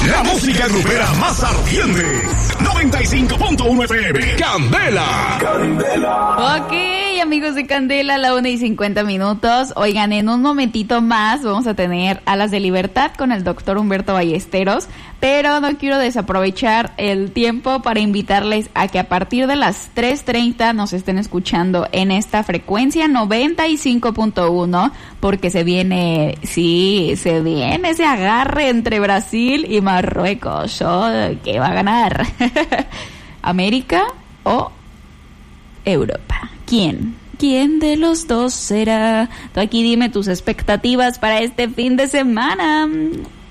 La música grupera más ardiente. 95.1 FM. Candela. Ok, amigos de Candela, la 1:50. Oigan, en un momentito más vamos a tener Alas de Libertad con el doctor Humberto Ballesteros, pero no quiero desaprovechar el tiempo para invitarles a que a partir de las 3:30 nos estén escuchando en esta frecuencia 95.1, porque se viene ese agarre entre Brasil y Marruecos. ¿Qué va a ganar? ¿América o Europa? ¿Quién de los dos será? Tú aquí dime tus expectativas para este fin de semana.